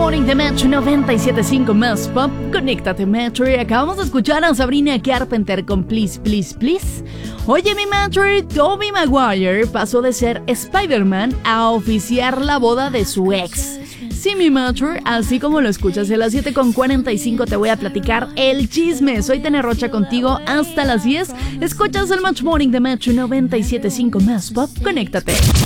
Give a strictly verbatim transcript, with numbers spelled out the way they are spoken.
Morning de Metro noventa y siete punto cinco más pop. Conéctate, Metro. Y acabamos de escuchar a Sabrina Carpenter con Please, Please, Please. Oye, mi Metro, Tobey Maguire pasó de ser Spider-Man a oficiar la boda de su ex. Sí, mi Metro, así como lo escuchas, a las siete con cuarenta y cinco te voy a platicar el chisme. Soy Tene Rocha contigo hasta las diez. Escuchas el Match Morning de Metro noventa y siete punto cinco más pop. Conéctate.